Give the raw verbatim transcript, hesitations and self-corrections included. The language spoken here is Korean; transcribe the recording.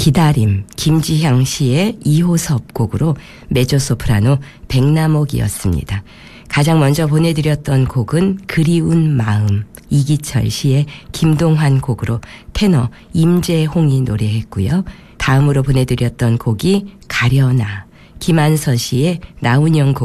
기다림, 김지향 씨의 이호섭 곡으로 메조소프라노 백남옥이었습니다. 가장 먼저 보내드렸던 곡은 그리운 마음, 이기철 씨의 김동환 곡으로 테너 임재홍이 노래했고요. 다음으로 보내드렸던 곡이 가려나, 김한서 씨의 나훈영 곡